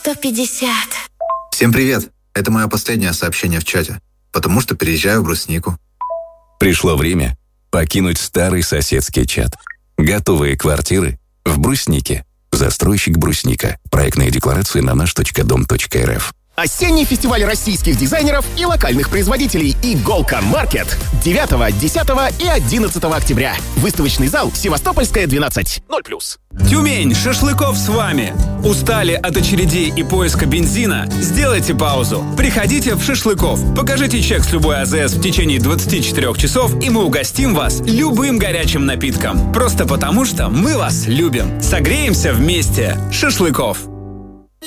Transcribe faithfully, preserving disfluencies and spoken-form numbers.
сто пятьдесят. Всем привет! Это мое последнее сообщение в чате, потому что переезжаю в Бруснику. Пришло время покинуть старый соседский чат. Готовые квартиры в Бруснике. Застройщик Брусника. Проектная декларация на наш точка дом точка эр эф. Осенний фестиваль российских дизайнеров и локальных производителей «Иголка Маркет» девятого, десятого и одиннадцатого октября. Выставочный зал «Севастопольская, двенадцать». ноль плюс. Тюмень, Шашлыков с вами. Устали от очередей и поиска бензина? Сделайте паузу. Приходите в Шашлыков. Покажите чек с любой АЗС в течение двадцати четырёх часов, и мы угостим вас любым горячим напитком. Просто потому, что мы вас любим. Согреемся вместе. Шашлыков.